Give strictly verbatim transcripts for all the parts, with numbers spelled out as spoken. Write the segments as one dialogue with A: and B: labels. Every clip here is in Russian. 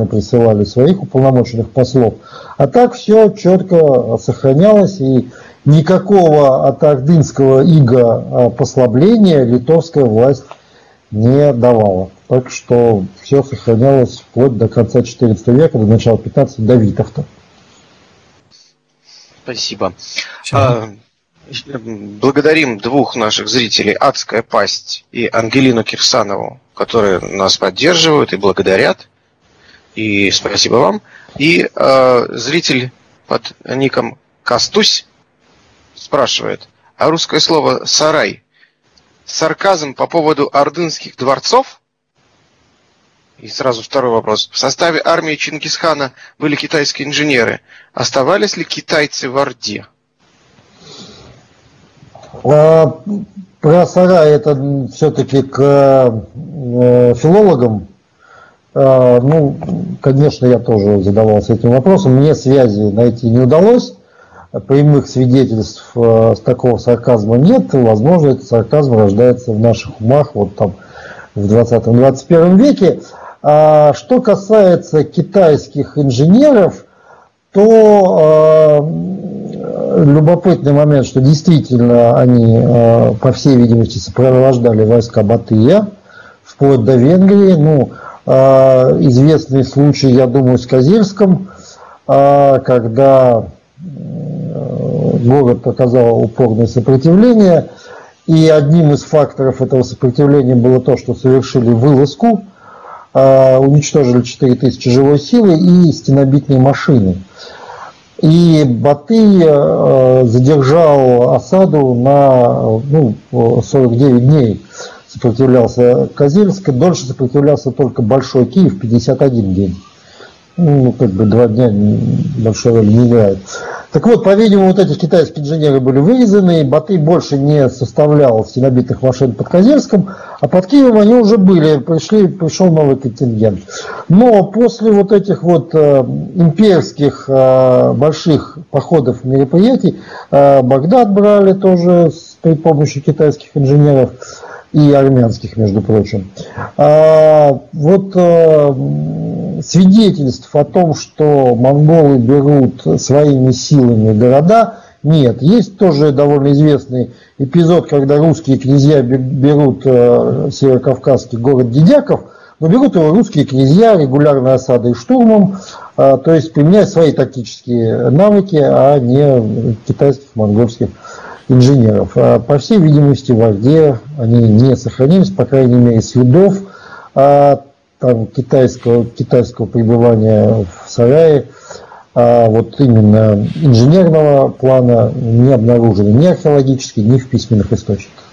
A: присылали своих уполномоченных послов. А так все четко сохранялось, и никакого от ордынского ига послабления литовская власть не давала. Так что все сохранялось вплоть до конца четырнадцатого века, до начала пятнадцатого, до Витовта.
B: Спасибо. А, благодарим двух наших зрителей, Адская пасть и Ангелину Кирсанову, которые нас поддерживают и благодарят. И спасибо вам. И э, зритель под ником Кастусь спрашивает, а русское слово «сарай» сарказм по поводу ордынских дворцов? И сразу второй вопрос. В составе армии Чингисхана были китайские инженеры. Оставались ли китайцы в Орде?
A: А, про сарай это все-таки к э, филологам. А, ну, конечно, я тоже задавался этим вопросом. Мне связи найти не удалось. Прямых свидетельств э, такого сарказма нет. Возможно, этот сарказм рождается в наших умах вот там в двадцатом-двадцать первом веке. А что касается китайских инженеров, то э, любопытный момент, что действительно они, э, по всей видимости, сопровождали войска Батыя вплоть до Венгрии. Ну, э, известный случай, я думаю, с Козельском, э, когда э, город оказал упорное сопротивление, и одним из факторов этого сопротивления было то, что совершили вылазку, уничтожили четыре тысячи живой силы и стенобитные машины. И Батый задержал осаду на ну, сорок девять дней. Сопротивлялся Козельск, дольше сопротивлялся только Большой Киев, пятьдесят один день. Ну, как бы два дня большой роли не играет. Так вот, по-видимому, вот эти китайские инженеры были вырезаны, и Батый больше не составлял стенобитных машин под Козельском, а под Киевом они уже были, пришли, пришел новый контингент. Но после вот этих вот э, имперских э, больших походов, мероприятий, э, Багдад брали тоже с, при помощи китайских инженеров, и армянских, между прочим. А, вот а, свидетельств о том, что монголы берут своими силами города, нет. Есть тоже довольно известный эпизод, когда русские князья берут а, северокавказский город Дедяков, но берут его русские князья регулярной осадой и штурмом, а, то есть применяя свои тактические навыки, а не китайских, монгольских инженеров. По всей видимости, в Орде они не сохранились, по крайней мере, следов а, там, китайского, китайского пребывания в сарае, а вот именно инженерного плана не обнаружено ни археологически, ни в письменных источниках.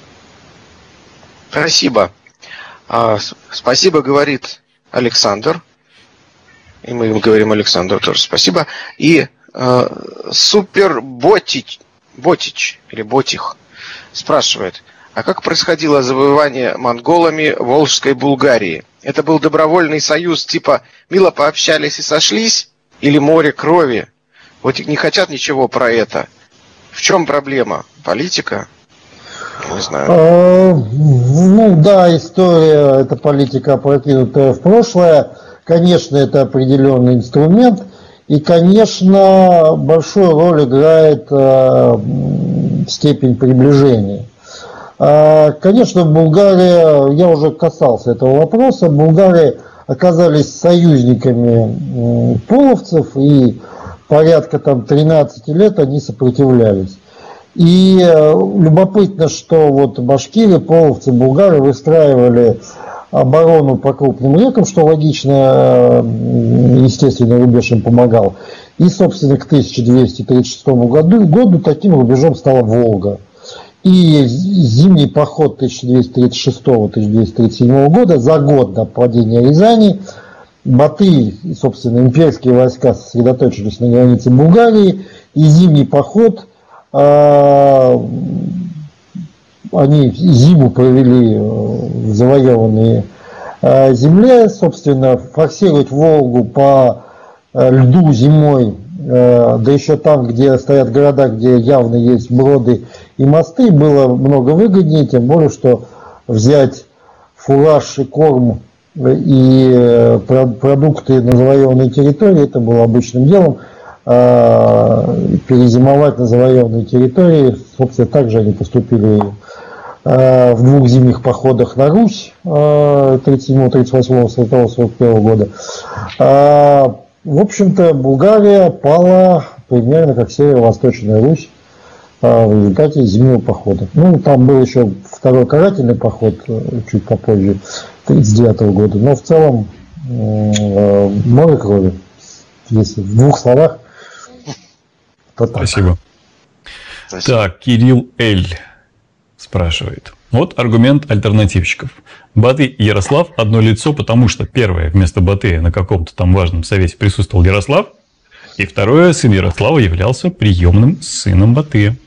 B: Спасибо. А, спасибо, говорит Александр. И мы ему говорим Александру тоже спасибо. И э, Суперботич Ботич или Ботих спрашивает, а как происходило завоевание монголами Волжской Булгарии? Это был добровольный союз типа «мило пообщались и сошлись» или «море крови»? Вот не хотят ничего про это. В чем проблема? Политика? Не знаю.
A: А, ну да, история, это политика, опрокинутая в прошлое. Конечно, это определенный инструмент. И, конечно, большую роль играет э, степень приближения. Э, конечно, Булгария, я уже касался этого вопроса, Булгария оказались союзниками э, половцев, и порядка там тринадцать лет они сопротивлялись. И э, любопытно, что вот башкиры, половцы, булгары выстраивали оборону по крупным рекам, что логично, естественно, рубеж им помогал. И, собственно, к тысяча двести тридцать шестому году, году таким рубежом стала Волга. И зимний поход тысяча двести тридцать шестого — тысяча двести тридцать седьмого года, за год до падения Рязани, Батый и, собственно, имперские войска сосредоточились на границе Булгарии, и зимний поход, они зиму провели в завоеванной земле, собственно, форсировать Волгу по льду зимой, да еще там, где стоят города, где явно есть броды и мосты, было много выгоднее, тем более, что взять фураж и корм и продукты на завоеванной территории, это было обычным делом. Перезимовать на завоеванной территории, собственно, также они поступили в двух зимних походах на Русь тридцать седьмого, тридцать восьмого, сорокового, сорок первого года. В общем-то, Булгария пала примерно как Северо-Восточная Русь в результате зимнего похода. Ну, там был еще второй карательный поход чуть попозже, тридцать девятого года, но в целом море крови, если в двух словах, то так.
C: Спасибо. Спасибо. Так, Кирилл Л. спрашивает. Вот аргумент альтернативщиков. Батый и Ярослав одно лицо, потому что первое, вместо Батыя на каком-то там важном совете присутствовал Ярослав, и второе, сын Ярослава являлся приемным сыном Батыя.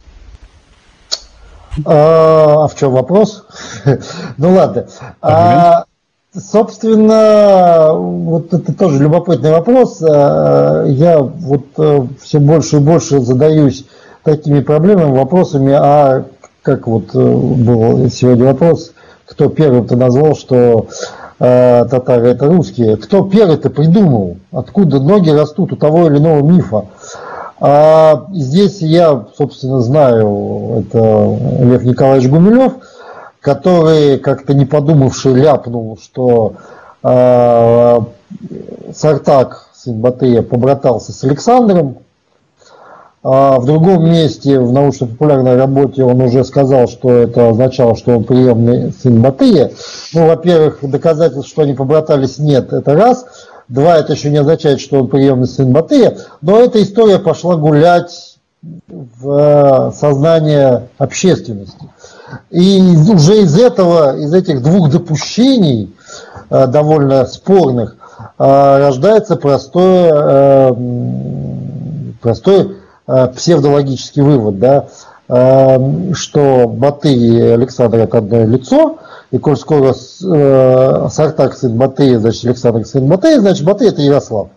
A: А, а в чем вопрос? Ну ладно. А, собственно, вот это тоже любопытный вопрос. Я вот все больше и больше задаюсь такими проблемами, вопросами, а как вот был сегодня вопрос, кто первым-то назвал, что э, татары это русские. Кто первый-то придумал? Откуда ноги растут у того или иного мифа? А здесь я, собственно, знаю, это Лев Николаевич Гумилев, который, как-то не подумавший, ляпнул, что э, Сартак, сын Батыя, побратался с Александром. А в другом месте в научно-популярной работе он уже сказал, что это означало, что он приемный сын Батыя. Ну, во-первых, доказательств, что они побратались, нет, это раз. Два, это еще не означает, что он приемный сын Батыя. Но эта история пошла гулять в сознание общественности. И уже из этого, из этих двух допущений, довольно спорных, рождается простое, простое псевдологический вывод, да, что Батый и Александр это одно лицо, и коль скоро Сартак сын Батыя, значит Александр сын Батыя, значит Батый это Ярослав.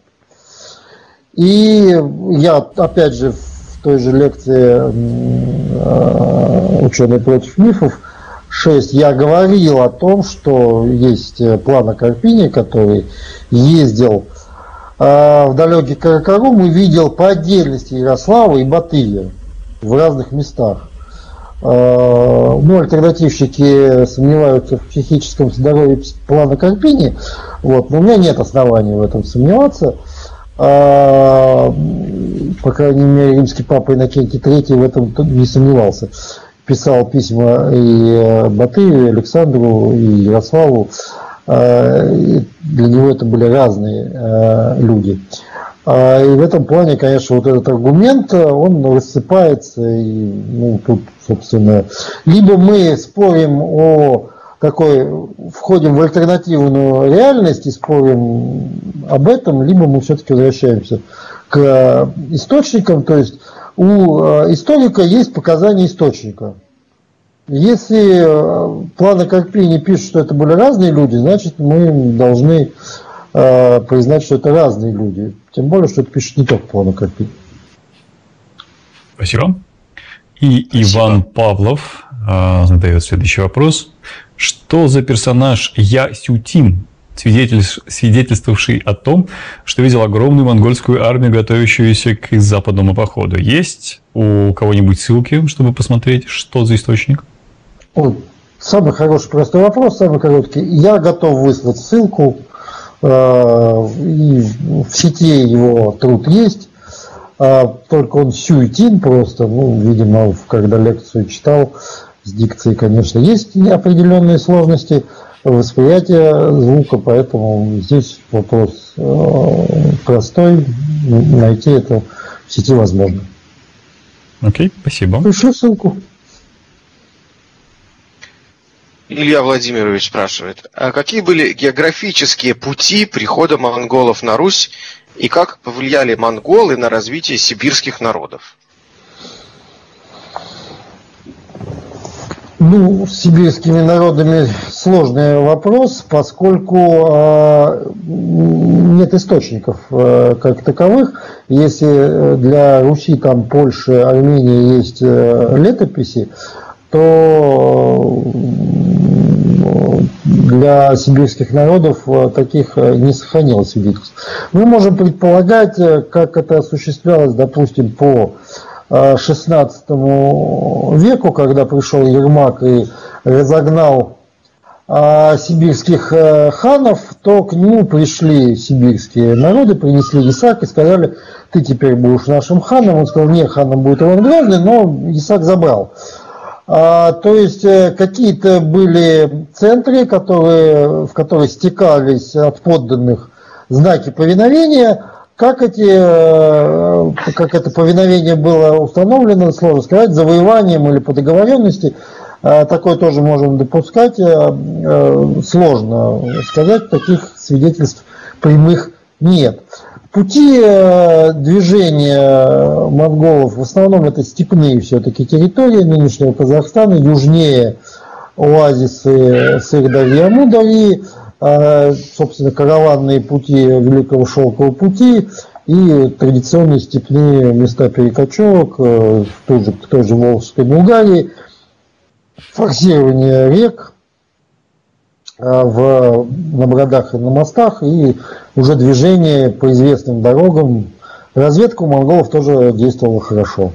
A: И я опять же в той же лекции «Ученые против мифов» шесть я говорил о том, что есть Плано Карпини, который ездил в далекий Каракарум и видел по отдельности Ярослава и Батыя в разных местах. Ну, альтернативщики сомневаются в психическом здоровье Плано Карпини, вот, но у меня нет оснований в этом сомневаться. По крайней мере, римский папа Иннокентий третий в этом не сомневался. Писал письма и Батыю, и Александру, и Ярославу. Для него это были разные люди. И в этом плане, конечно, вот этот аргумент, он рассыпается. И, ну, тут, собственно, либо мы спорим о такой, входим в альтернативную реальность и спорим об этом, либо мы все-таки возвращаемся к источникам. То есть у историка есть показания источника. Если Плано Карпини пишет, что это были разные люди, значит мы должны э, признать, что это разные люди. Тем более, что это пишет не только Плано Карпини.
C: Спасибо. И Спасибо. Иван Павлов э, задает следующий вопрос. Что за персонаж Ясютин, свидетельствовавший о том, что видел огромную монгольскую армию, готовящуюся к западному походу? Есть у кого-нибудь ссылки, чтобы посмотреть, что за источник?
A: Ой, самый хороший простой вопрос, самый короткий. Я готов выслать ссылку. Э, и в сети его труд есть. Э, только он Сюйтин просто, ну, видимо, когда лекцию читал, с дикцией, конечно, есть определенные сложности восприятия звука, поэтому здесь вопрос э, простой. Найти это в сети возможно.
C: Окей, спасибо.
A: Пришлю ссылку.
B: Илья Владимирович спрашивает, а какие были географические пути прихода монголов на Русь и как повлияли монголы на развитие сибирских народов?
A: Ну, с сибирскими народами сложный вопрос, поскольку э, нет источников э, как таковых. Если для Руси, там, Польши, Армении есть э, летописи, то для сибирских народов таких не сохранилось свидетельств. Мы можем предполагать, как это осуществлялось, допустим, по шестнадцатому веку, когда пришел Ермак и разогнал сибирских ханов, то к нему пришли сибирские народы, принесли Исаак и сказали: ты теперь будешь нашим ханом. Он сказал: нет, ханом будет Иван Грозный, но Исаак забрал. А, то есть какие-то были центры, которые, в которые стекались от подданных знаки повиновения. Как, эти, как это повиновение было установлено, сложно сказать, завоеванием или по договоренности. Такое тоже можем допускать. Сложно сказать, таких свидетельств прямых нет. Пути движения монголов в основном это степные все-таки территории нынешнего Казахстана, южнее оазисы Сырдарьи, Амударьи, собственно, караванные пути Великого Шелкового пути и традиционные степные места перекочевок в той же, в той же Волжской Булгарии, форсирование рек в, на бродах и на мостах, и уже движение по известным дорогам. Разведка у монголов тоже действовала хорошо.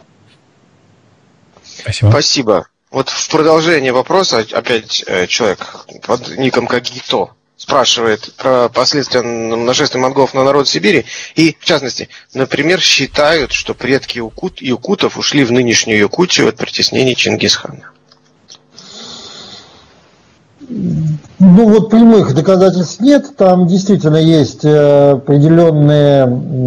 C: Спасибо.
B: Спасибо. Вот в продолжение вопроса опять человек под ником Кагито спрашивает про последствия нашествия монголов на народ Сибири. И, в частности, например, считают, что предки якут, якутов ушли в нынешнюю Якутию от притеснений Чингисхана.
A: Ну вот прямых доказательств нет, там действительно есть определенные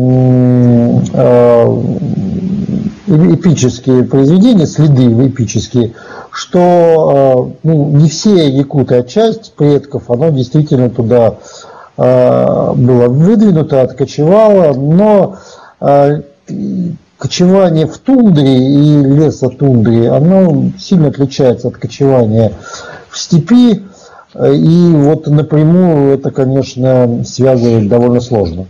A: эпические произведения, следы эпические, что ну, не все якуты, а часть предков, оно действительно туда было выдвинуто, откочевало, но кочевание в тундре и лесотундре, оно сильно отличается от кочевания в степи. И вот напрямую это, конечно, связывать довольно сложно.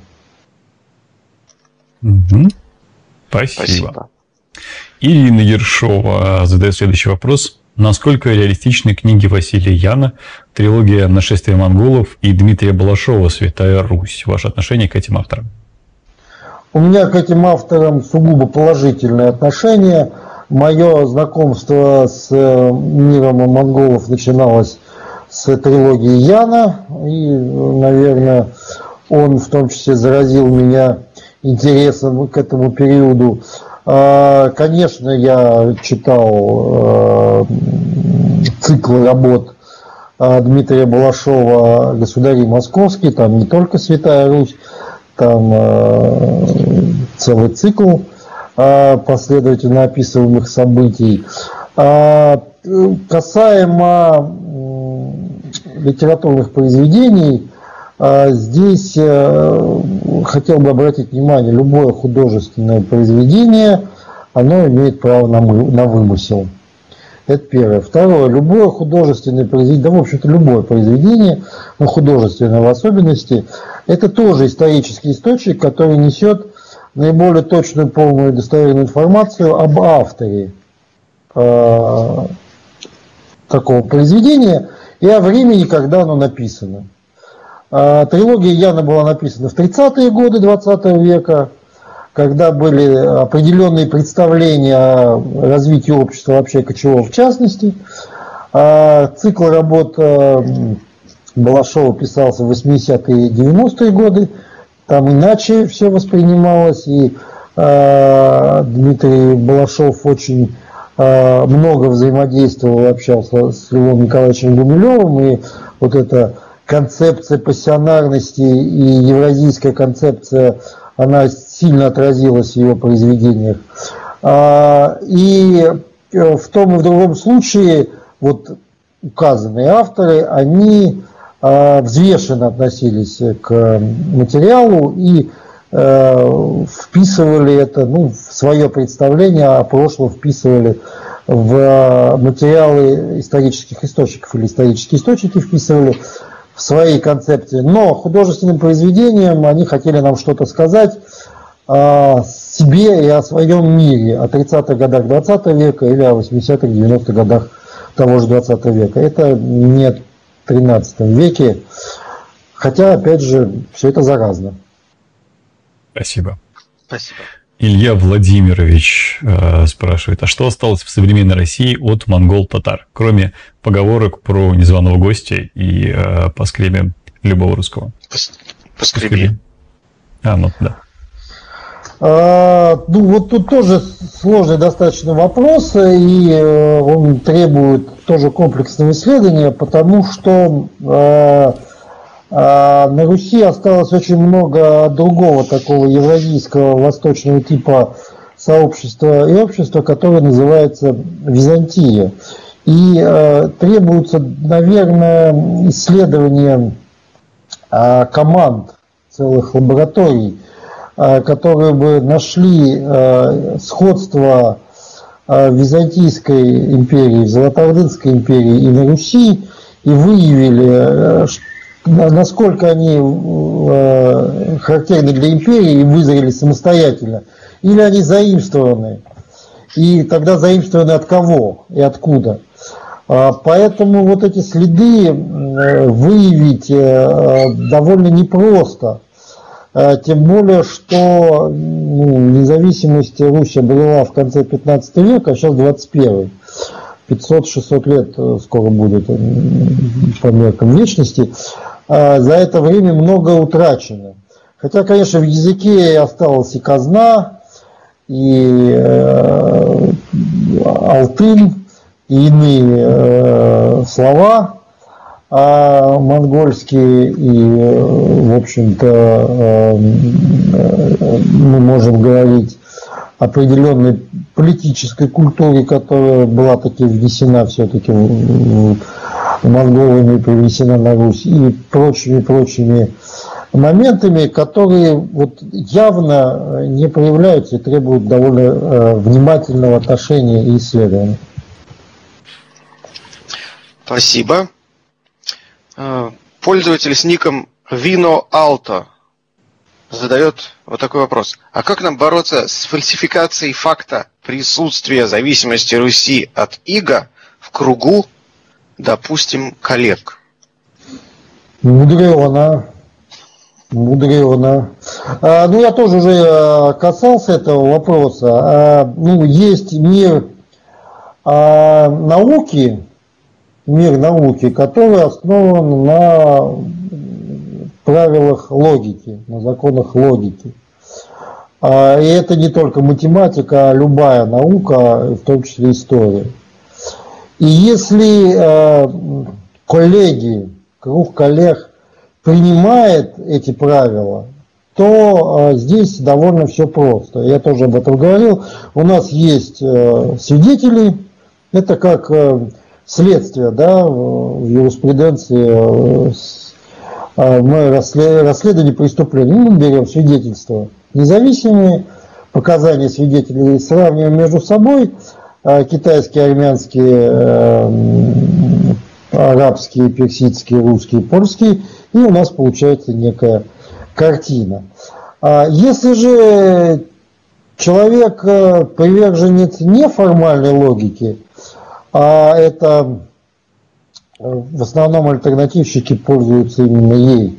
C: Угу. Спасибо.
B: Спасибо.
C: Ирина Ершова задает следующий вопрос. Насколько реалистичны книги Василия Яна, трилогия «Нашествие монголов» и Дмитрия Балашова «Святая Русь»? Ваше отношение к этим авторам?
A: У меня к этим авторам сугубо положительное отношение. Мое знакомство с миром монголов начиналось с трилогии Яна, и, наверное, он в том числе заразил меня интересом к этому периоду. Конечно, я читал циклы работ Дмитрия Балашова «Государи московские», там не только «Святая Русь», там целый цикл последовательно описываемых событий. Касаемо литературных произведений, здесь хотел бы обратить внимание, любое художественное произведение, оно имеет право на вымысел. Это первое. Второе. Любое художественное произведение, да, в общем-то, любое произведение, но художественное в особенности, это тоже исторический источник, который несет наиболее точную, полную и достоверную информацию об авторе э, такого произведения и о времени, когда оно написано. Э, трилогия Яна была написана в тридцатые годы двадцатого века, когда были определенные представления о развитии общества, вообще кочевого в частности. Э, цикл работ э, Балашова писался в восьмидесятые и девяностые годы. Там иначе все воспринималось, и э, Дмитрий Балашов очень э, много взаимодействовал и общался с Львом Николаевичем Гумилевым, и вот эта концепция пассионарности и евразийская концепция, она сильно отразилась в его произведениях. А, и в том и в другом случае вот указанные авторы, они взвешенно относились к материалу и э, вписывали это, ну, в свое представление о прошлом, вписывали в материалы исторических источников или исторические источники вписывали в свои концепции. Но художественным произведением они хотели нам что-то сказать о себе и о своем мире, о тридцатых годах двадцатого века или о восьмидесятых девяностых годах того же двадцатого века. Это не в тринадцатом веке, хотя, опять же, все это заразно.
C: Спасибо.
B: Спасибо.
C: Илья Владимирович э, спрашивает, а что осталось в современной России от монгол-татар, кроме поговорок про незваного гостя и э, поскребе любого русского?
B: Поскреби.
C: А, ну да.
A: А, ну вот тут тоже сложный достаточно вопрос, и э, он требует тоже комплексного исследования, потому что э, э, на Руси осталось очень много другого такого евразийского восточного типа сообщества и общества, которое называется Византия. И э, требуется, наверное, исследование э, команд, целых лабораторий, которые бы нашли сходство Византийской империи, Золотоордынской империи и на Руси, и выявили, насколько они характерны для империи и вызрели самостоятельно, или они заимствованы, и тогда заимствованы от кого и откуда. Поэтому вот эти следы выявить довольно непросто. Тем более, что ну, независимость Руси обрела в конце пятнадцатого века, а сейчас двадцать первый. пятьсот-шестьсот лет скоро будет по меркам вечности. За это время много утрачено. Хотя, конечно, в языке осталась и казна, и э, алтын, и иные э, слова а монгольские, и, в общем-то, мы можем говорить о определенной политической культуре, которая была таки внесена все-таки монголами, привнесена на Русь, и прочими-прочими моментами, которые вот явно не проявляются и требуют довольно внимательного отношения и исследования.
B: Спасибо. Пользователь с ником Vino Alto задает вот такой вопрос. А как нам бороться с фальсификацией факта присутствия зависимости Руси от ига в кругу, допустим, коллег?
A: Мудрено. Мудрено. А, ну, я тоже уже касался этого вопроса. А, ну, есть мир а, науки, мир науки, который основан на правилах логики, на законах логики. И это не только математика, а любая наука, в том числе история. И если коллеги, круг коллег принимает эти правила, то здесь довольно все просто. Я тоже об этом говорил. У нас есть свидетели, это как следствие, да, в юриспруденции, мы расследование преступления, мы берем свидетельства независимые, показания свидетелей сравниваем между собой, китайские, армянские, арабские, персидские, русские, польские, и у нас получается некая картина. Если же человек приверженец неформальной логики, а это в основном альтернативщики пользуются именно ей,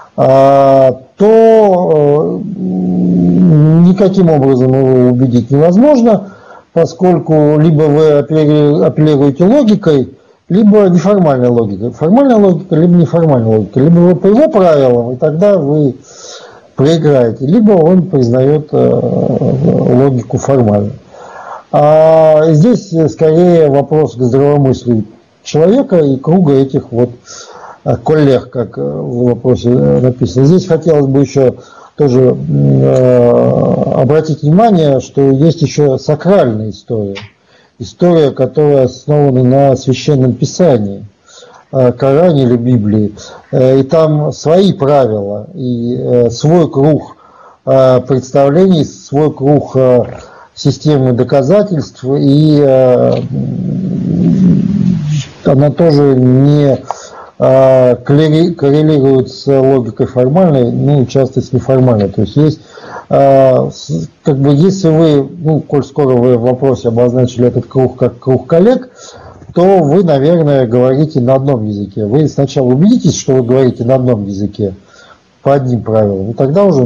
A: то никаким образом его убедить невозможно, поскольку либо вы апеллируете логикой, либо неформальной логикой. Формальная логика, либо неформальная логика. Либо вы по его правилам, и тогда вы проиграете, либо он признает логику формальной. А здесь скорее вопрос к здравомыслию человека и круга этих вот коллег, как в вопросе написано. Здесь хотелось бы еще тоже обратить внимание, что есть еще сакральная история. История, которая основана на священном писании, Коране или Библии. И там свои правила, и свой круг представлений, свой круг системы доказательств, и она тоже не коррелирует с логикой формальной, ну, часто с неформальной. То есть есть, как бы, если вы, ну, коль скоро вы в вопросе обозначили этот круг как круг коллег, то вы, наверное, говорите на одном языке. Вы сначала убедитесь, что вы говорите на одном языке по одним правилам, и тогда уже